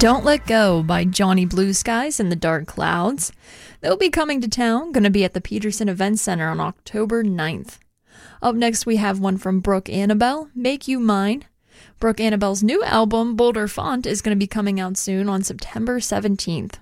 Don't Let Go by Johnny Blue Skies and the Dark Clouds. They'll be coming to town, going to be at the Peterson Event Center on October 9th. Up next, we have one from Brooke Annabelle, Make You Mine. Brooke Annabelle's new album, Boulder Font, is going to be coming out soon on September 17th.